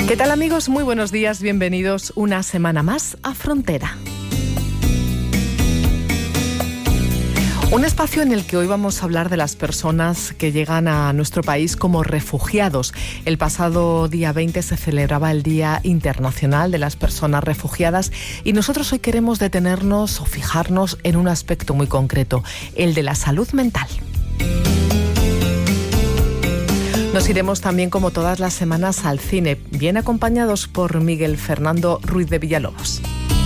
¿Qué tal, amigos? Muy buenos días, bienvenidos una semana más a Frontera. Un espacio en el que hoy vamos a hablar de las personas que llegan a nuestro país como refugiados. El pasado día 20 se celebraba el Día Internacional de las Personas Refugiadas y nosotros hoy queremos detenernos o fijarnos en un aspecto muy concreto, el de la salud mental. Nos iremos también, como todas las semanas, al cine, bien acompañados por Miguel Fernando Ruiz de Villalobos.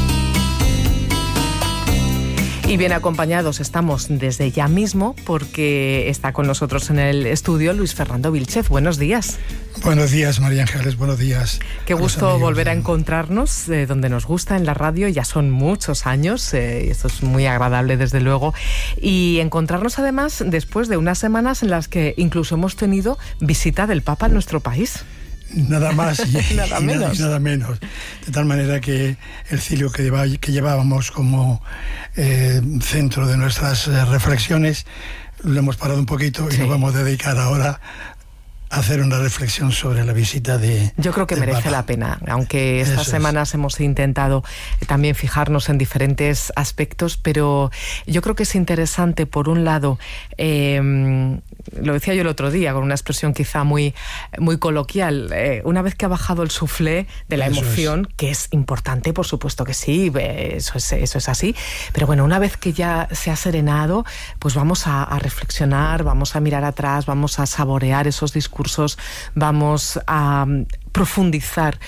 Y bien acompañados estamos desde ya mismo porque está con nosotros en el estudio Luis Fernando Vilchez. Buenos días. Buenos días, María Ángeles, buenos días. Qué gusto volver a encontrarnos donde nos gusta, en la radio. Ya son muchos años, y esto es muy agradable desde luego. Y encontrarnos además después de unas semanas en las que incluso hemos tenido visita del Papa en nuestro país. Nada más y nada menos. De tal manera que el cilio que llevábamos como centro de nuestras reflexiones lo hemos parado un poquito y nos vamos a dedicar ahora a hacer una reflexión sobre la visita de... Yo creo que merece Papa. La pena, aunque estas semanas hemos intentado también fijarnos en diferentes aspectos, pero yo creo que es interesante, por un lado, lo decía yo el otro día, con una expresión quizá muy coloquial, una vez que ha bajado el suflé de la emoción, que es importante, por supuesto que sí, eso es así, pero bueno, una vez que ya se ha serenado, pues vamos a reflexionar, vamos a mirar atrás, vamos a saborear esos discursos, vamos a profundizar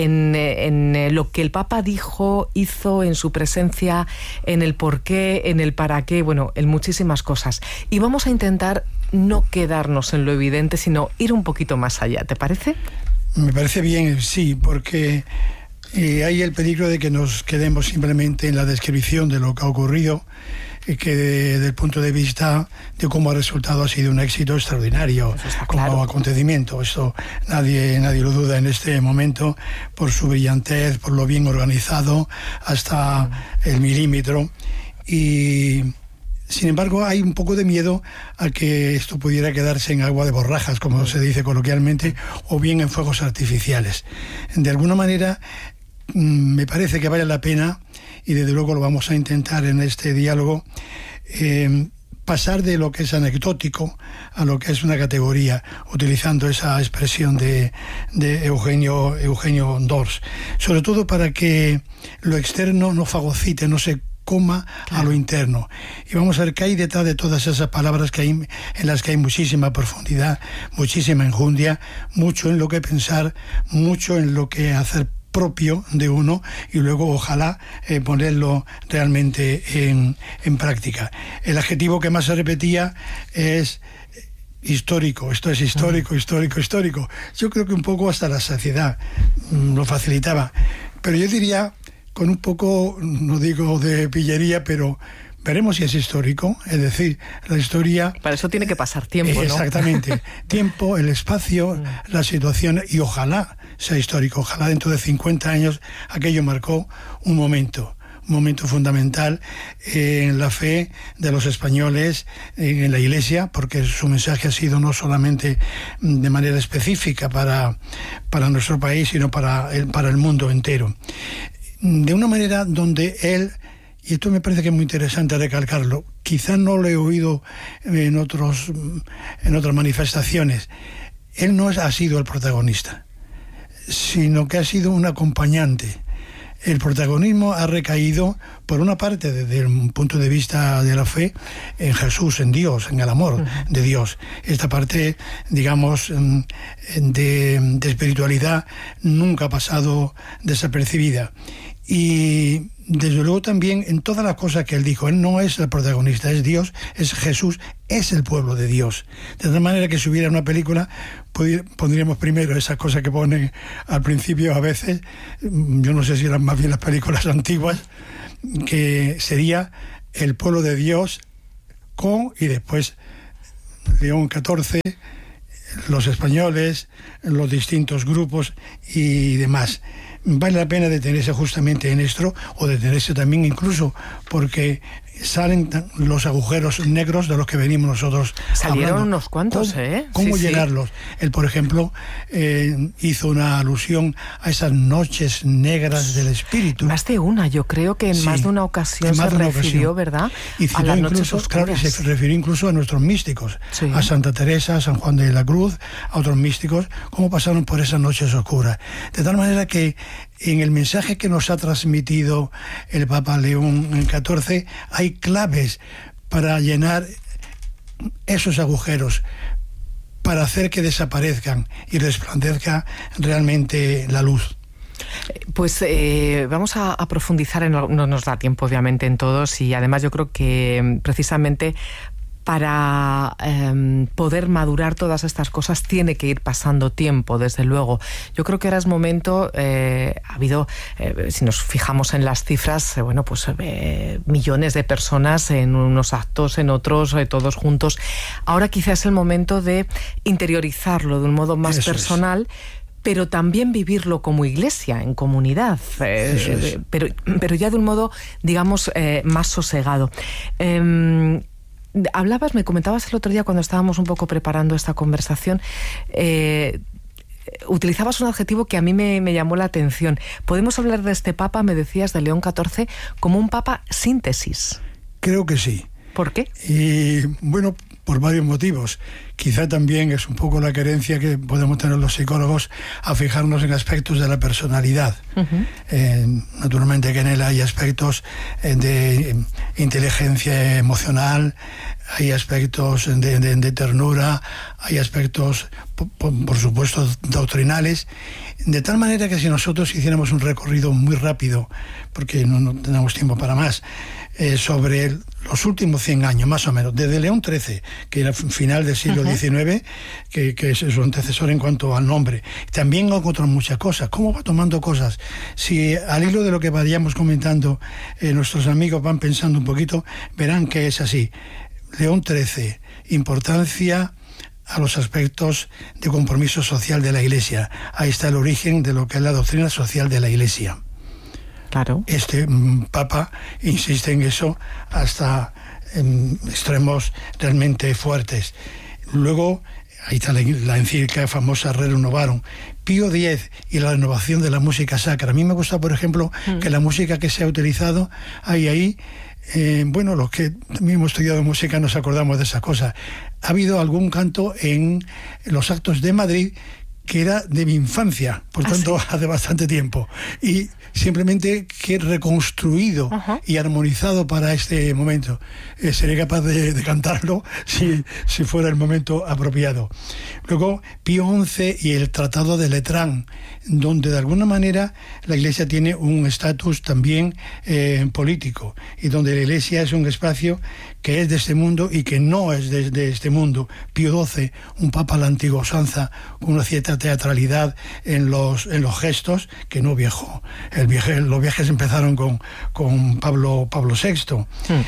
en lo que el Papa dijo, hizo, en su presencia, en el por qué, en el para qué, bueno, en muchísimas cosas. Y vamos a intentar no quedarnos en lo evidente, sino ir un poquito más allá. ¿Te parece? Me parece bien, sí, porque hay el peligro de que nos quedemos simplemente en la descripción de lo que ha ocurrido, que desde el punto de vista de cómo ha resultado ha sido un éxito extraordinario como acontecimiento. Esto nadie lo duda en este momento, por su brillantez, por lo bien organizado hasta el milímetro. Y sin embargo hay un poco de miedo a que esto pudiera quedarse en agua de borrajas, como se dice coloquialmente, o bien en fuegos artificiales. De alguna manera me parece que vale la pena, y desde luego lo vamos a intentar en este diálogo, pasar de lo que es anecdótico a lo que es una categoría, utilizando esa expresión de Eugenio Dors, sobre todo para que lo externo no fagocite, no se coma a lo interno. Y vamos a ver qué hay detrás de todas esas palabras que hay, en las que hay muchísima profundidad, muchísima enjundia, mucho en lo que pensar, mucho en lo que hacer propio de uno, y luego ojalá ponerlo realmente en práctica. El adjetivo que más se repetía es histórico. Esto es histórico. Yo creo que un poco hasta la saciedad lo facilitaba, pero yo diría, con un poco, no digo de pillería, pero veremos si es histórico, es decir, la historia... Para eso tiene que pasar tiempo, ¿no? Exactamente. Tiempo, el espacio, la situación, y ojalá sea histórico. Ojalá dentro de 50 años aquello marcó un momento fundamental en la fe de los españoles, en la Iglesia, porque su mensaje ha sido no solamente de manera específica para nuestro país, sino para el mundo entero. De una manera donde él, y esto me parece que es muy interesante recalcarlo, quizás no lo he oído en otras manifestaciones, él no ha sido el protagonista, sino que ha sido un acompañante. El protagonismo ha recaído, por una parte, desde el punto de vista de la fe, en Jesús, en Dios, en el amor de Dios. Esta parte, digamos, de espiritualidad nunca ha pasado desapercibida. Y desde luego también en todas las cosas que él dijo, él no es el protagonista, es Dios, es Jesús, es el pueblo de Dios. De tal manera que si hubiera una película, pondríamos primero esas cosas que ponen al principio a veces, yo no sé si eran más bien las películas antiguas, que sería el pueblo de Dios y después León XIV, los españoles, los distintos grupos y demás. Vale la pena detenerse justamente en esto, o detenerse también incluso porque salen los agujeros negros de los que venimos nosotros salieron hablando. Unos cuantos, ¿Cómo sí, llenarlos? Él, por ejemplo, hizo una alusión a esas noches negras del espíritu. Más de una, yo creo que en más de una ocasión se refirió, ¿verdad? Y citó, a las noches incluso, oscuras. claro, se refirió incluso a nuestros místicos, a Santa Teresa, a San Juan de la Cruz, a otros místicos, cómo pasaron por esas noches oscuras. De tal manera que en el mensaje que nos ha transmitido el Papa León XIV hay claves para llenar esos agujeros, para hacer que desaparezcan y resplandezca realmente la luz. Pues vamos a profundizar no nos da tiempo obviamente en todos, y además yo creo que precisamente para poder madurar todas estas cosas tiene que ir pasando tiempo, desde luego. Yo creo que ahora es momento, ha habido, si nos fijamos en las cifras, millones de personas en unos actos, en otros, todos juntos. Ahora quizás es el momento de interiorizarlo de un modo más personal, pero también vivirlo como iglesia, en comunidad, pero ya de un modo, digamos, más sosegado. Me comentabas el otro día cuando estábamos un poco preparando esta conversación, utilizabas un adjetivo que a mí me llamó la atención. Podemos hablar de este Papa, me decías, de León XIV, como un Papa síntesis. Creo que sí. ¿Por qué? Y bueno, por varios motivos. Quizá también es un poco la querencia que podemos tener los psicólogos a fijarnos en aspectos de la personalidad. Naturalmente que en él hay aspectos de inteligencia emocional, hay aspectos de ternura, hay aspectos, por supuesto, doctrinales, de tal manera que si nosotros hiciéramos un recorrido muy rápido, porque no tenemos tiempo para más, sobre los últimos 100 años, más o menos, desde León XIII, que era final del siglo XIX, que es su antecesor en cuanto al nombre. También encontró muchas cosas. ¿Cómo va tomando cosas? Si al hilo de lo que vayamos comentando, nuestros amigos van pensando un poquito, verán que es así. León XIII, importancia a los aspectos de compromiso social de la Iglesia. Ahí está el origen de lo que es la doctrina social de la Iglesia. Claro. Este Papa insiste en eso hasta extremos realmente fuertes. Luego, ahí está la encíclica famosa Rerum Novarum. Pío X y la renovación de la música sacra. A mí me gusta, por ejemplo, que la música que se ha utilizado, hay ahí, los que también hemos estudiado música nos acordamos de esas cosas. Ha habido algún canto en los actos de Madrid que era de mi infancia, por tanto, ¿sí? Hace bastante tiempo. Y simplemente que reconstruido y armonizado para este momento. Seré capaz de cantarlo si fuera el momento apropiado. Luego, Pío XI y el Tratado de Letrán, donde de alguna manera la Iglesia tiene un estatus también político, y donde la Iglesia es un espacio que es de este mundo y que no es de este mundo. Pío XII, un papa a la antigua usanza, con una cierta teatralidad en los gestos, que no viajó. Los viajes empezaron con Pablo VI,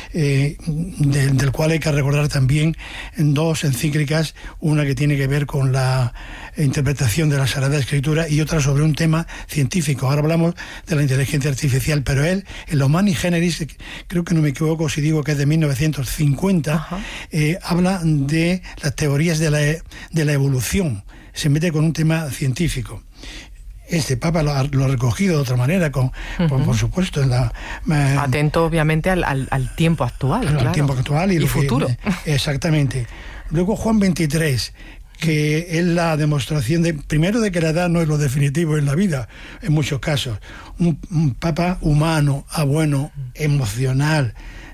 del cual hay que recordar también dos encíclicas, una que tiene que ver con la interpretación de la Sagrada Escritura y otra sobre un tema científico. Ahora hablamos de la inteligencia artificial, pero él, en lo Humani Generis, creo que no me equivoco si digo que es de 1950, habla de las teorías de la evolución. Se mete con un tema científico. Este Papa lo ha recogido de otra manera, por supuesto, atento obviamente al tiempo actual, al tiempo actual y futuro. Exactamente. Luego Juan XXIII, que es la demostración primero de que la edad no es lo definitivo en la vida, en muchos casos. Un Papa humano, bueno, emocional,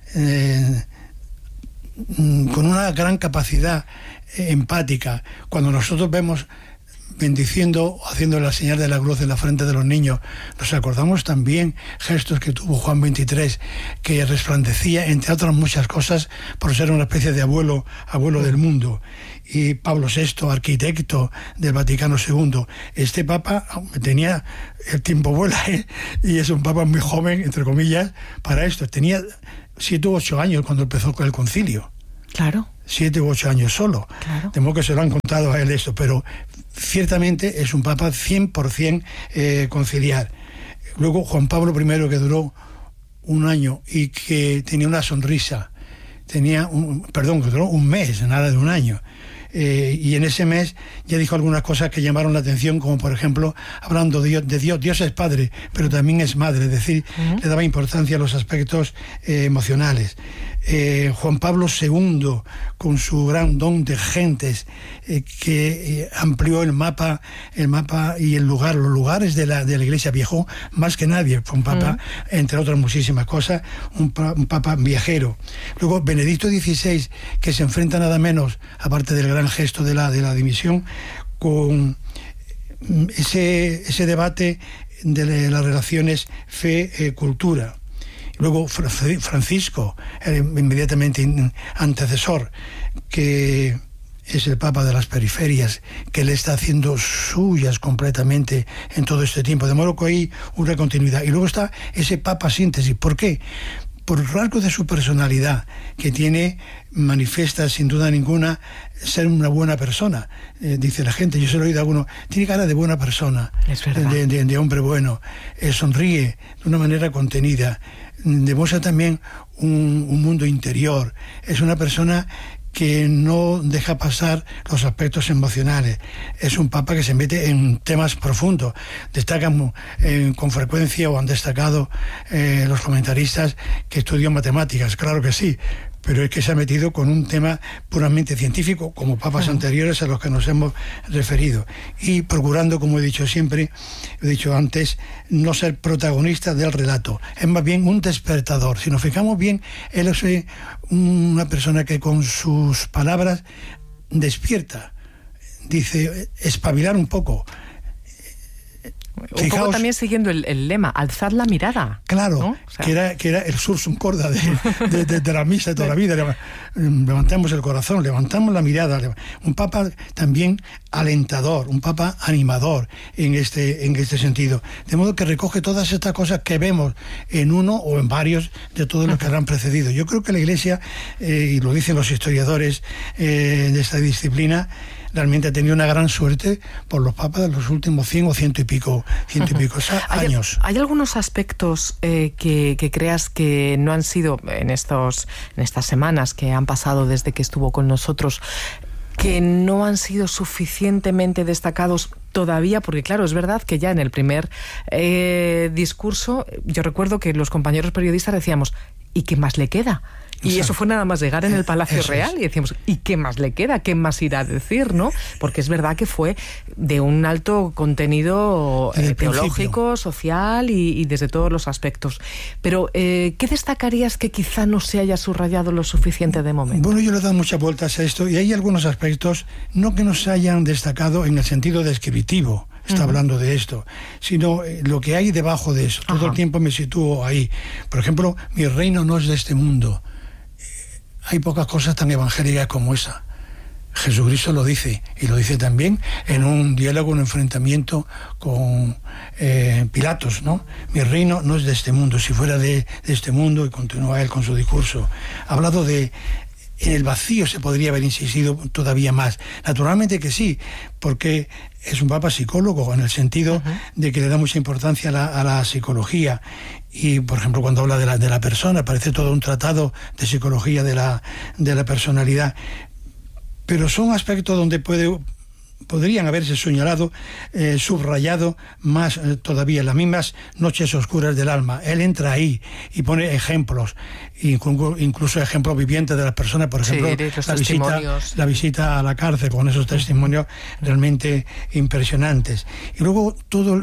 con una gran capacidad empática. Cuando nosotros vemos bendiciendo, haciendo la señal de la cruz en la frente de los niños, nos acordamos también gestos que tuvo Juan XXIII, que resplandecía, entre otras muchas cosas, por ser una especie de abuelo del mundo. Y Pablo VI, arquitecto del Vaticano II. Este Papa tenía, el tiempo vuela, y es un Papa muy joven, entre comillas, para esto. Tenía 7 u 8 años cuando empezó con el concilio. Claro. 7 u 8 años solo. Claro. De modo que se lo han contado a él esto, pero ciertamente es un Papa 100% conciliar. Luego Juan Pablo I, que duró un año y que tenía una sonrisa, un mes, nada de un año. Y en ese mes ya dijo algunas cosas que llamaron la atención, como por ejemplo, hablando de Dios, Dios es padre, pero también es madre, es decir, le daba importancia a los aspectos emocionales. Juan Pablo II, con su gran don de gentes, que amplió el mapa y los lugares de la iglesia, viajó más que nadie, fue un papa, entre otras muchísimas cosas, un papa viajero. Luego Benedicto XVI, que se enfrenta nada menos, aparte del gran gesto de la dimisión, con ese debate de las relaciones fe-cultura. Luego Francisco, inmediatamente antecesor, que es el Papa de las periferias, que le está haciendo suyas completamente en todo este tiempo, de modo que hay una continuidad. Y luego está ese Papa síntesis. ¿Por qué? Por rasgo de su personalidad, que manifiesta sin duda ninguna ser una buena persona. Dice la gente, yo se lo he oído a alguno, tiene cara de buena persona, es verdad, de hombre bueno, sonríe de una manera contenida, demuestra también un mundo interior, es una persona que no deja pasar los aspectos emocionales. Es un papa que se mete en temas profundos. Destacan con frecuencia, o han destacado los comentaristas, que estudió matemáticas. Claro que sí, pero es que se ha metido con un tema puramente científico, como papas anteriores a los que nos hemos referido, y procurando, como he dicho antes, no ser protagonista del relato. Es más bien un despertador. Si nos fijamos bien, él es una persona que con sus palabras despierta, dice, espabilar un poco. Un poco también siguiendo el lema, alzad la mirada. Claro, ¿no? O sea, que era el sursum corda de la misa de toda la vida. Levantamos el corazón, levantamos la mirada. Un papa también alentador, un papa animador en este sentido. De modo que recoge todas estas cosas que vemos en uno o en varios de todos los que han precedido. Yo creo que la Iglesia, y lo dicen los historiadores de esta disciplina, realmente ha tenido una gran suerte por los papas de los últimos 100 o ciento y pico años. ¿Hay algunos aspectos que creas que no han sido en estas semanas que han pasado desde que estuvo con nosotros, que no han sido suficientemente destacados todavía? Porque claro, es verdad que ya en el primer discurso, yo recuerdo que los compañeros periodistas decíamos, ¿y qué más le queda? Y eso fue nada más llegar en el Palacio Real y decíamos, ¿y qué más le queda? ¿Qué más irá a decir? ¿No? Porque es verdad que fue de un alto contenido teológico, social y desde todos los aspectos. Pero, ¿qué destacarías que quizá no se haya subrayado lo suficiente de momento? Bueno, yo le he dado muchas vueltas a esto y hay algunos aspectos no que no se hayan destacado en el sentido descriptivo. Está hablando de esto, sino lo que hay debajo de eso. Todo el tiempo me sitúo ahí. Por ejemplo, mi reino no es de este mundo. Hay pocas cosas tan evangélicas como esa. Jesucristo lo dice, y lo dice también en un diálogo, un enfrentamiento con Pilatos, ¿no? Mi reino no es de este mundo. Si fuera de este mundo, y continúa él con su discurso, ha hablado de... En el vacío se podría haber insistido todavía más. Naturalmente que sí, porque es un papa psicólogo, en el sentido de que le da mucha importancia a la psicología. Y, por ejemplo, cuando habla de la persona, parece todo un tratado de psicología de la personalidad. Pero son aspectos donde podrían haberse señalado, subrayado más todavía, las mismas noches oscuras del alma. Él entra ahí y pone ejemplos, incluso ejemplos vivientes de las personas, por ejemplo, la visita a la cárcel, con esos testimonios realmente impresionantes. Y luego todo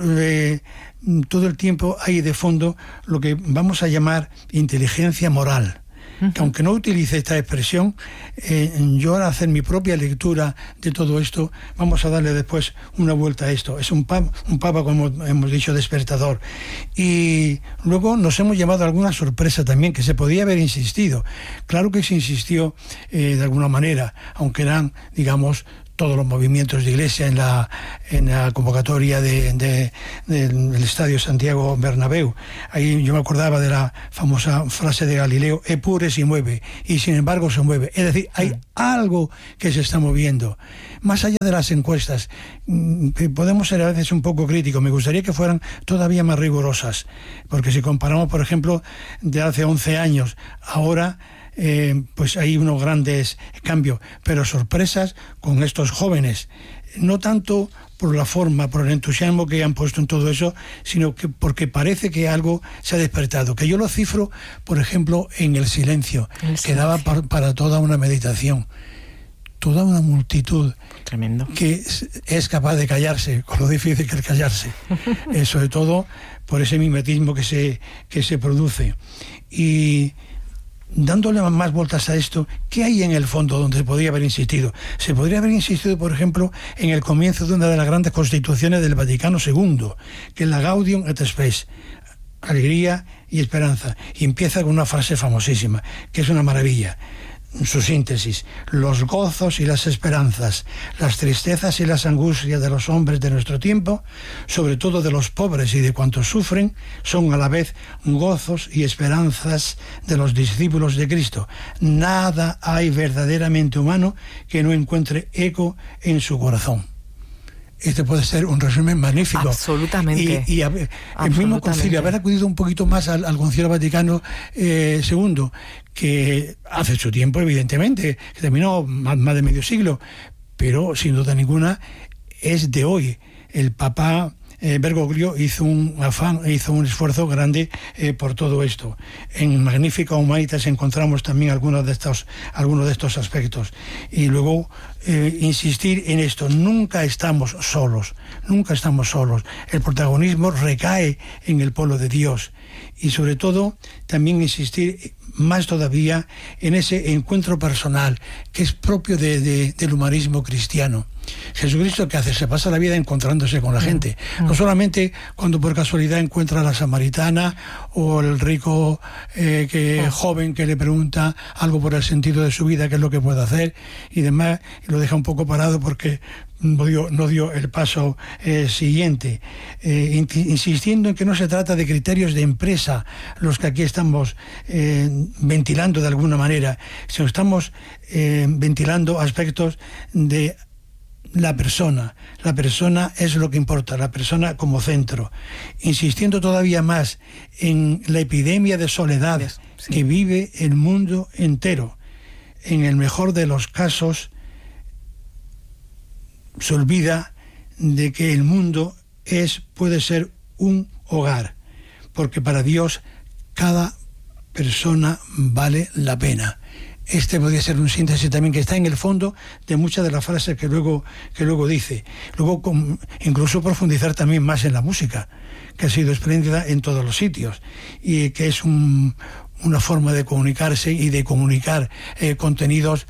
el tiempo hay de fondo lo que vamos a llamar inteligencia moral. Que aunque no utilice esta expresión, yo al hacer mi propia lectura de todo esto, vamos a darle después una vuelta a esto. Es un papa, como hemos dicho, despertador. Y luego nos hemos llevado alguna sorpresa también, que se podía haber insistido. Claro que se insistió de alguna manera, aunque eran, digamos, todos los movimientos de iglesia en la convocatoria del Estadio Santiago Bernabéu. Ahí yo me acordaba de la famosa frase de Galileo: Epure si mueve, y sin embargo se mueve. Es decir, hay algo que se está moviendo. Más allá de las encuestas, podemos ser a veces un poco críticos. Me gustaría que fueran todavía más rigurosas, porque si comparamos, por ejemplo, de hace 11 años, ahora pues hay unos grandes cambios, pero sorpresas con estos jóvenes, no tanto por la forma, por el entusiasmo que han puesto en todo eso, sino que porque parece que algo se ha despertado, que yo lo cifro, por ejemplo, en el silencio, que daba para toda una meditación, toda una multitud. Tremendo. Que es capaz de callarse, con lo difícil que es callarse, sobre todo por ese mimetismo que se produce. Y dándole más vueltas a esto, ¿qué hay en el fondo donde se podría haber insistido? Se podría haber insistido, por ejemplo, en el comienzo de una de las grandes constituciones del Vaticano II, que es la Gaudium et Spes, alegría y esperanza, y empieza con una frase famosísima, que es una maravilla. Su síntesis: los gozos y las esperanzas, las tristezas y las angustias de los hombres de nuestro tiempo, sobre todo de los pobres y de cuantos sufren, son a la vez gozos y esperanzas de los discípulos de Cristo. Nada hay verdaderamente humano que no encuentre eco en su corazón. Este puede ser un resumen magnífico. Absolutamente. Y el mismo concilio, haber acudido un poquito más al Concilio Vaticano II, que hace su tiempo, evidentemente, que terminó más de medio siglo, pero sin duda ninguna es de hoy. El Papa Bergoglio hizo un esfuerzo grande por todo esto. En Magnificat Humanitas encontramos también algunos de estos aspectos. Y luego insistir en esto: nunca estamos solos. El protagonismo recae en el pueblo de Dios. Y sobre todo también insistir más todavía en ese encuentro personal que es propio del humanismo cristiano. Jesucristo, ¿qué hace? Se pasa la vida encontrándose con la gente. No solamente cuando por casualidad encuentra a la samaritana o el rico joven que le pregunta algo por el sentido de su vida, qué es lo que puede hacer y demás, y lo deja un poco parado porque no dio el paso siguiente, insistiendo en que no se trata de criterios de empresa los que aquí estamos ventilando de alguna manera, sino estamos ventilando aspectos de la persona. La persona es lo que importa, la persona como centro, insistiendo todavía más en la epidemia de soledad que vive el mundo entero. En el mejor de los casos se olvida de que el mundo puede ser un hogar, porque para Dios cada persona vale la pena. Este podría ser un síntesis también que está en el fondo de muchas de las frases que luego dice. Luego incluso profundizar también más en la música, que ha sido espléndida en todos los sitios y que es una forma de comunicarse y de comunicar contenidos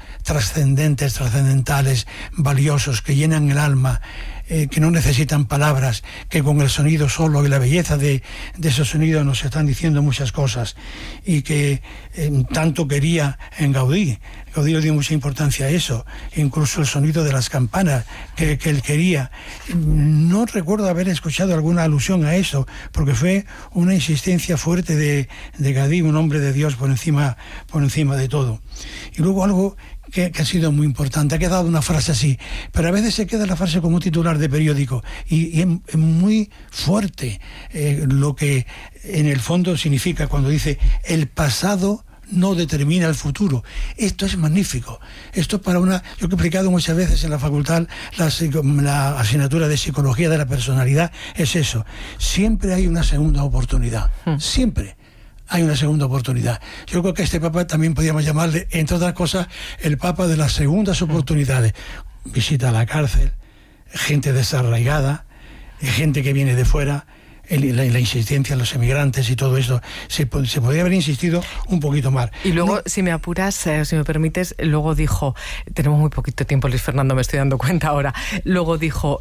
trascendentales, valiosos, que llenan el alma, que no necesitan palabras, que con el sonido solo y la belleza de esos sonidos nos están diciendo muchas cosas, y que tanto quería en Gaudí. Gaudí le dio mucha importancia a eso, incluso el sonido de las campanas que él quería. No recuerdo haber escuchado alguna alusión a eso, porque fue una insistencia fuerte de Gaudí, un hombre de Dios por encima de todo. Y luego algo que ha sido muy importante, ha quedado una frase así, pero a veces se queda la frase como un titular de periódico, y es muy fuerte lo que en el fondo significa cuando dice: el pasado no determina el futuro. Esto es magnífico. Esto es para yo que he explicado muchas veces en la facultad la asignatura de psicología de la personalidad, es eso. Siempre hay una segunda oportunidad. Siempre hay una segunda oportunidad. Yo creo que a este Papa también podríamos llamarle, entre otras cosas, el Papa de las segundas oportunidades. Visita a la cárcel, gente desarraigada, gente que viene de fuera, la insistencia a los emigrantes y todo esto. Se podría haber insistido un poquito más. Y luego, si me apuras, si me permites, luego dijo, tenemos muy poquito tiempo, Luis Fernando, me estoy dando cuenta ahora, luego dijo,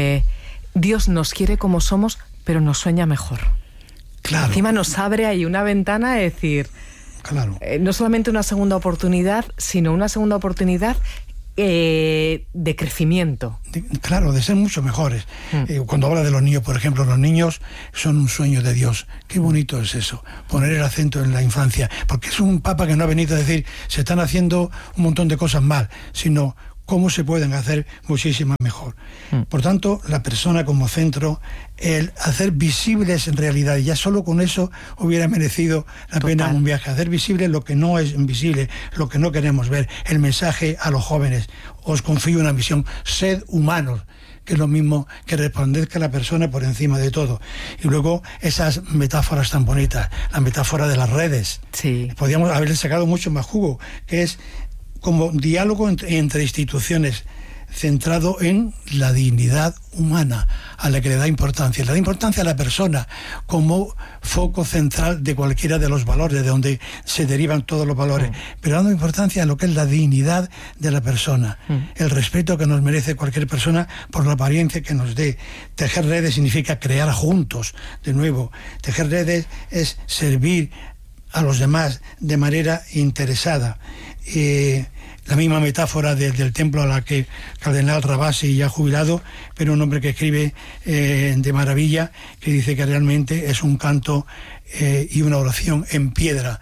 Dios nos quiere como somos, pero nos sueña mejor. Claro. Encima nos abre ahí una ventana de decir, claro, no solamente una segunda oportunidad, sino una segunda oportunidad de crecimiento. Claro, de ser mucho mejores. Cuando habla de los niños, por ejemplo, los niños son un sueño de Dios. Qué bonito es eso, poner el acento en la infancia, porque es un papa que no ha venido a decir se están haciendo un montón de cosas mal, sino cómo se pueden hacer muchísimas mejor. Por tanto, la persona como centro, el hacer visibles en realidad, y ya solo con eso hubiera merecido la pena un viaje, hacer visible lo que no es visible, lo que no queremos ver, el mensaje a los jóvenes: os confío una misión, sed humanos, que es lo mismo que resplandezca a la persona por encima de todo. Y luego esas metáforas tan bonitas, la metáfora de las redes. Sí. Podríamos haberle sacado mucho más jugo, que es como diálogo entre instituciones, centrado en la dignidad humana, a la que le da importancia. Le da importancia a la persona como foco central de cualquiera de los valores, de donde se derivan todos los valores, pero dando importancia a lo que es la dignidad de la persona, el respeto que nos merece cualquier persona por la apariencia que nos dé. Tejer redes significa crear juntos, de nuevo. Tejer redes es servir a los demás de manera interesada. La misma metáfora del templo a la que Cardenal Rabasi, ya jubilado, pero un hombre que escribe de maravilla, que dice que realmente es un canto y una oración en piedra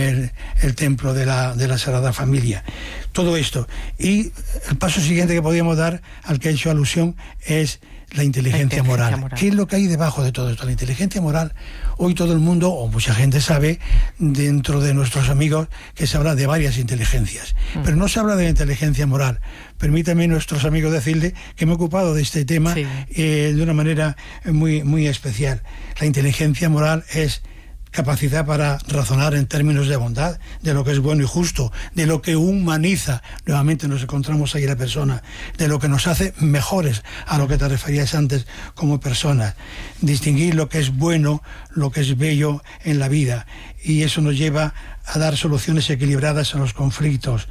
el templo de la Sagrada Familia. Todo esto. Y el paso siguiente que podríamos dar, al que he hecho alusión, es la inteligencia moral. ¿Qué es lo que hay debajo de todo esto? La inteligencia moral, hoy todo el mundo, o mucha gente sabe, dentro de nuestros amigos, que se habla de varias inteligencias, pero no se habla de la inteligencia moral. Permítanme, nuestros amigos, decirle que me he ocupado de este tema de una manera muy, muy especial. La inteligencia moral es capacidad para razonar en términos de bondad, de lo que es bueno y justo, de lo que humaniza, nuevamente nos encontramos ahí la persona, de lo que nos hace mejores, a lo que te referías antes, como personas. Distinguir lo que es bueno, lo que es bello en la vida, y eso nos lleva a dar soluciones equilibradas a los conflictos,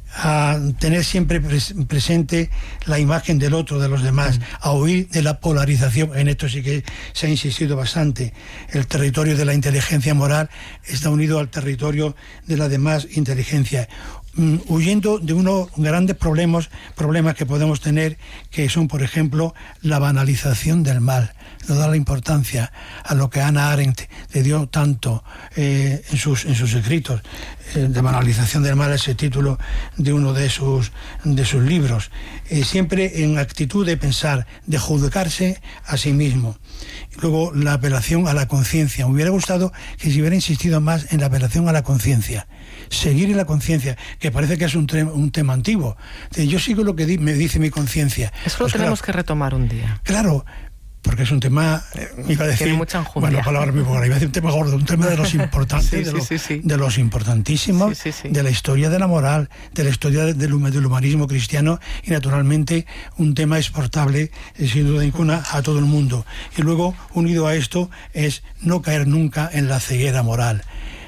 a tener siempre presente la imagen del otro, de los demás, a huir de la polarización. En esto sí que se ha insistido bastante. El territorio de la inteligencia moral está unido al territorio de la demás inteligencia, huyendo de unos grandes problemas que podemos tener, que son, por ejemplo, la banalización del mal. No da la importancia a lo que Hannah Arendt le dio tanto en sus escritos, de banalización del mal, ese título de uno de sus libros, siempre en actitud de pensar, de juzgarse a sí mismo. Luego, la apelación a la conciencia. Me hubiera gustado que se hubiera insistido más en la apelación a la conciencia, seguir en la conciencia, que parece que es un tema antiguo. Yo sigo lo que me dice mi conciencia. Eso pues lo tenemos que retomar un día. Claro, porque es un tema, iba a decir, tiene mucha enjundia. Bueno, palabras muy buenas, iba a decir un tema gordo, un tema de los importantes, de los importantísimos, de la historia de la moral, de la historia del humanismo cristiano, y naturalmente un tema exportable, sin duda ninguna, a todo el mundo. Y luego, unido a esto, es no caer nunca en la ceguera moral.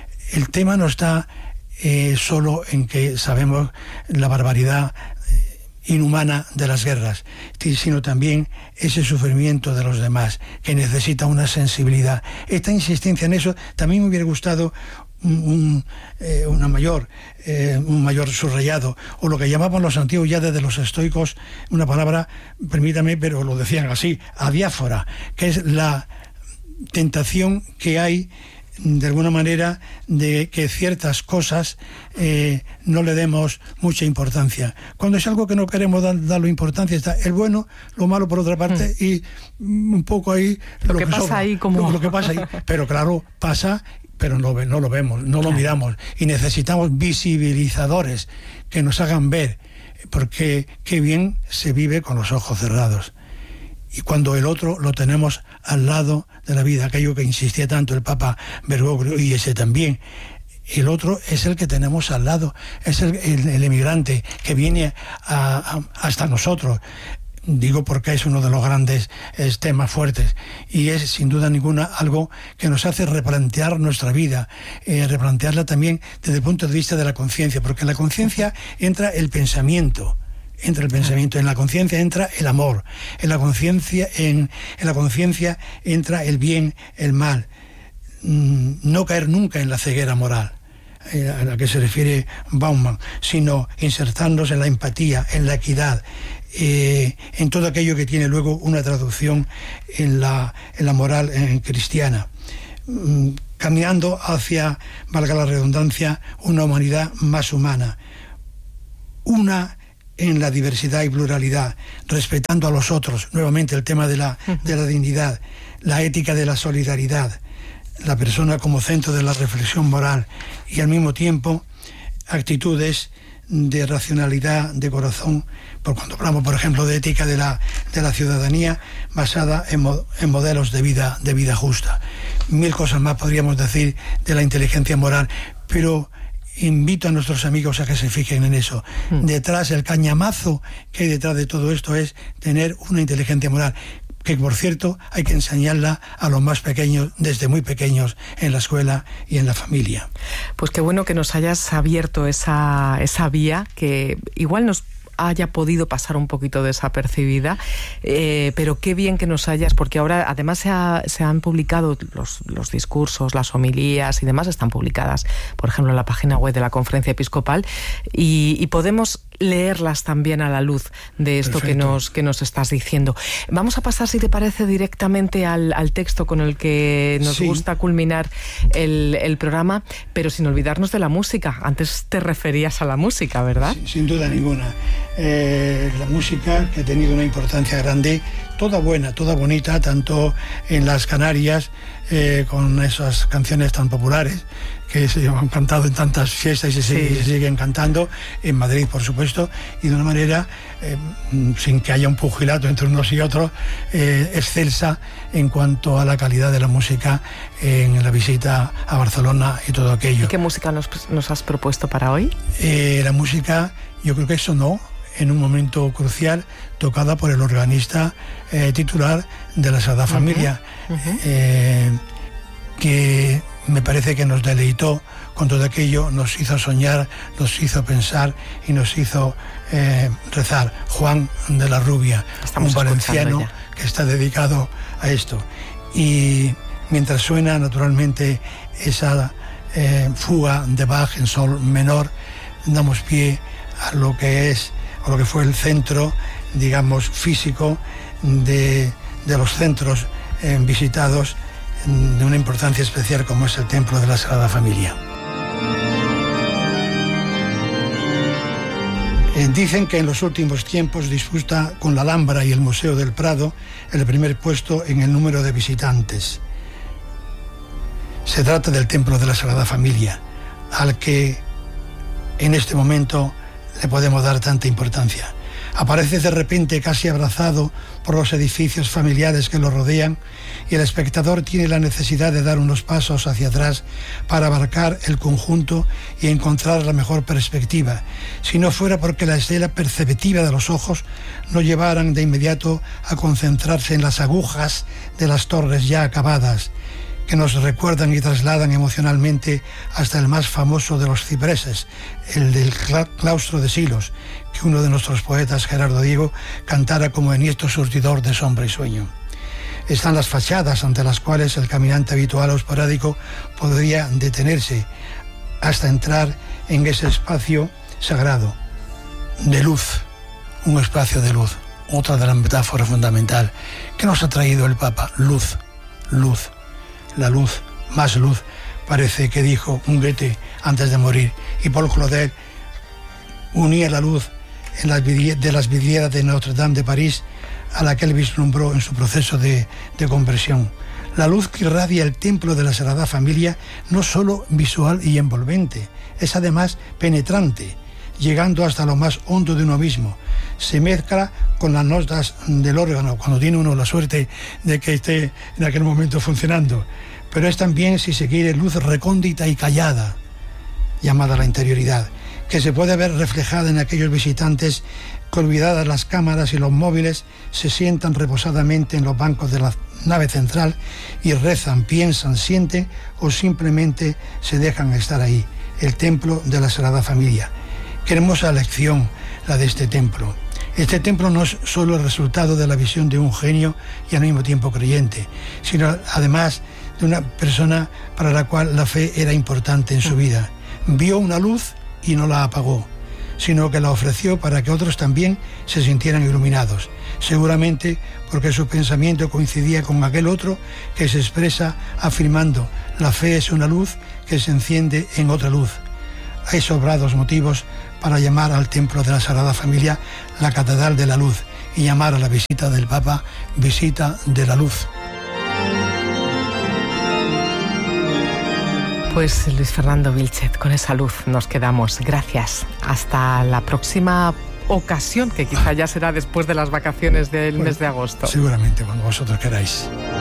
El tema no está solo en que sabemos la barbaridad inhumana de las guerras, sino también ese sufrimiento de los demás, que necesita una sensibilidad. Esta insistencia en eso también me hubiera gustado un mayor subrayado, o lo que llamaban los antiguos ya desde los estoicos, una palabra, permítame, pero lo decían así, adiáfora, que es la tentación que hay, de alguna manera, de que ciertas cosas no le demos mucha importancia. Cuando es algo que no queremos darle importancia, está el bueno, lo malo por otra parte, y un poco ahí lo que pasa sobra, ahí como lo que pasa ahí. Pero claro, pasa, pero no lo vemos, no lo miramos, y necesitamos visibilizadores que nos hagan ver, porque qué bien se vive con los ojos cerrados. Y cuando el otro lo tenemos al lado de la vida, aquello que insistía tanto el Papa Bergoglio, y ese también, el otro es el que tenemos al lado, es el emigrante que viene hasta nosotros. Digo porque es uno de los grandes temas fuertes, y es sin duda ninguna algo que nos hace replantear nuestra vida, replantearla también desde el punto de vista de la conciencia, porque en la conciencia entra el pensamiento. Entra el pensamiento, en la conciencia entra el amor, en la conciencia entra el bien, el mal. No caer nunca en la ceguera moral. a la que se refiere Bauman, sino insertarnos en la empatía, en la equidad, en todo aquello que tiene luego una traducción en la moral cristiana, caminando hacia, valga la redundancia, una humanidad más humana, una en la diversidad y pluralidad, respetando a los otros, nuevamente el tema de la dignidad, la ética de la solidaridad, la persona como centro de la reflexión moral, y al mismo tiempo actitudes de racionalidad, de corazón, por cuando hablamos, por ejemplo, de ética de la ciudadanía basada en modelos de vida justa. Mil cosas más podríamos decir de la inteligencia moral, pero invito a nuestros amigos a que se fijen en eso. Detrás, el cañamazo que hay detrás de todo esto es tener una inteligencia moral, que por cierto hay que enseñarla a los más pequeños, desde muy pequeños, en la escuela y en la familia. Pues qué bueno que nos hayas abierto esa vía, que igual nos haya podido pasar un poquito desapercibida, pero qué bien que nos hayas, porque ahora además se han publicado los discursos, las homilías y demás, están publicadas, por ejemplo, en la página web de la Conferencia Episcopal, y podemos leerlas también a la luz de esto que nos estás diciendo. Vamos a pasar, si te parece, directamente al texto con el que nos gusta culminar el programa, pero sin olvidarnos de la música. Antes te referías a la música, ¿verdad? Sin duda ninguna. La música, que ha tenido una importancia grande, toda buena, toda bonita, tanto en las Canarias, con esas canciones tan populares que se han cantado en tantas fiestas y se siguen cantando, en Madrid, por supuesto, y de una manera, sin que haya un pugilato entre unos y otros, excelsa en cuanto a la calidad de la música en la visita a Barcelona y todo aquello. ¿Y qué música nos has propuesto para hoy? La música, yo creo que sonó en un momento crucial, tocada por el organista titular de la Sagrada Familia, que me parece que nos deleitó con todo aquello, nos hizo soñar, nos hizo pensar y nos hizo rezar. Juan de la Rubia, un valenciano que está dedicado a esto. Y mientras suena naturalmente esa fuga de Bach en sol menor, damos pie a lo que es, o lo que fue el centro, digamos, físico de los centros visitados de una importancia especial como es el Templo de la Sagrada Familia. Dicen que en los últimos tiempos disputa con la Alhambra y el Museo del Prado el primer puesto en el número de visitantes. Se trata del Templo de la Sagrada Familia, al que en este momento le podemos dar tanta importancia. Aparece de repente casi abrazado por los edificios familiares que lo rodean, y el espectador tiene la necesidad de dar unos pasos hacia atrás para abarcar el conjunto y encontrar la mejor perspectiva, si no fuera porque la escena perceptiva de los ojos no llevaran de inmediato a concentrarse en las agujas de las torres ya acabadas, que nos recuerdan y trasladan emocionalmente hasta el más famoso de los cipreses, el del claustro de Silos, que uno de nuestros poetas, Gerardo Diego, cantara como enhiesto surtidor de sombra y sueño. Están las fachadas ante las cuales el caminante habitual o esporádico podría detenerse hasta entrar en ese espacio sagrado de luz, un espacio de luz, otra de las metáforas fundamental. ¿Qué nos ha traído el Papa? Luz, luz. La luz, más luz, parece que dijo un Goethe antes de morir. Y Paul Claudel unía la luz de las vidrieras de Notre Dame de París a la que él vislumbró en su proceso de conversión. La luz que irradia el templo de la Sagrada Familia no solo visual y envolvente, es además penetrante, llegando hasta lo más hondo de uno mismo. Se mezcla con las notas del órgano, cuando tiene uno la suerte de que esté en aquel momento funcionando. Pero es también, si se quiere, luz recóndita y callada, llamada la interioridad, que se puede ver reflejada en aquellos visitantes que, olvidadas las cámaras y los móviles, se sientan reposadamente en los bancos de la nave central y rezan, piensan, sienten o simplemente se dejan estar ahí. El templo de la Sagrada Familia. Qué hermosa lección la de este templo. Este templo no es solo el resultado de la visión de un genio y al mismo tiempo creyente, sino además de una persona para la cual la fe era importante en su vida. vio una luz y no la apagó, sino que la ofreció para que otros también se sintieran iluminados, seguramente porque su pensamiento coincidía con aquel otro que se expresa afirmando: la fe es una luz que se enciende en otra luz. Hay sobrados motivos para llamar al templo de la Sagrada Familia la Catedral de la Luz y llamar a la visita del Papa visita de la luz. Pues Luis Fernando Vilchez, con esa luz nos quedamos. Gracias. Hasta la próxima ocasión, que quizá ya será después de las vacaciones del mes de agosto. Seguramente, cuando vosotros queráis.